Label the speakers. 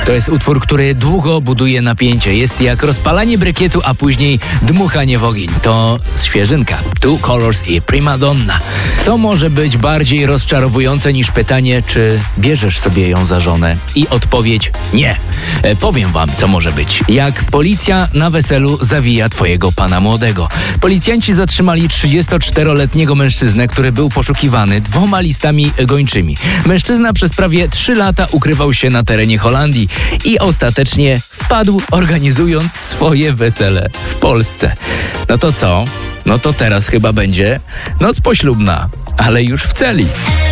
Speaker 1: To jest utwór, który długo buduje napięcie. Jest jak rozpalanie brykietu, a później dmuchanie w ogień. To świeżynka. Two Colors i Prima Donna. Co może być bardziej rozczarowujące niż pytanie, czy bierzesz sobie ją za żonę? I odpowiedź nie. Powiem wam, co może być. Jak policja na weselu zawija twojego pana młodego. Policjanci zatrzymali 34-letniego mężczyznę, który był poszukiwany 2 listami gończymi. Mężczyzna przez prawie 3 lata ukrywał się na terenie Holandii i ostatecznie wpadł, organizując swoje wesele w Polsce. No to co? No to teraz chyba będzie noc poślubna, ale już w celi.